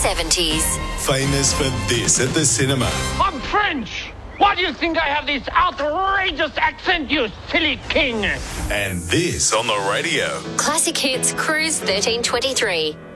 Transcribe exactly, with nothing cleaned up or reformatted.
seventies. Famous for this at the cinema. I'm French. Why do you think I have this outrageous accent, you silly king? And this on the radio. Classic Hits Cruise thirteen twenty-three.